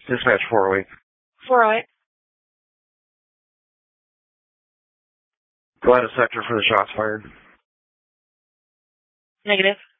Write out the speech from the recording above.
Dispatch 408. 408. Go out of sector for the shots fired. Negative.